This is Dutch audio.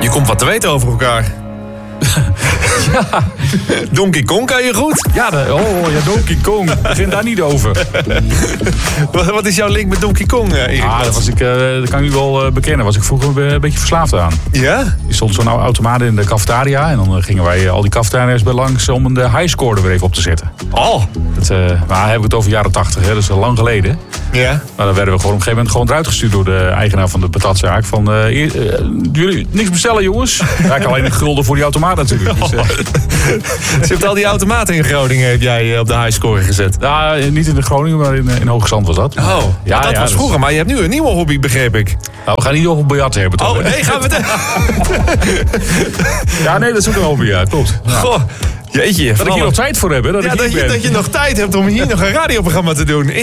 komt wat te weten over elkaar. Ja. Donkey Kong kan je goed. Ja, Donkey Kong. Begin daar niet over. Wat is jouw link met Donkey Kong, Erik? Dat kan ik u wel bekennen. Was ik vroeger een beetje verslaafd aan. Ja? Er stond zo'n automaat in de cafetaria. En dan gingen wij al die cafetaria's bij langs om de highscore er weer even op te zetten. Oh. Maar heb ik het over jaren 80, hè, dat is lang geleden. Ja. Maar dan werden we gewoon op een gegeven moment gewoon eruit gestuurd door de eigenaar van de patatzaak. Van, jullie niks bestellen, jongens? Ja, ik alleen een gulden voor die automaat natuurlijk. Dus, Ze hebt al die automaten in Groningen heb jij op de highscore gezet. ja, niet in de Groningen, maar in Hoge Zand was dat. Oh, ja, dat was vroeger. Maar je hebt nu een nieuwe hobby, begreep ik. Nou, we gaan niet over biljarten hebben, toch? Oh, nee, gaan we het... Ja, nee, dat is ook een hobby, ja, klopt. Ja. Goh, jeetje. Dat ik hier nog tijd voor heb, hè? Dat je nog tijd hebt om hier nog een radioprogramma te doen.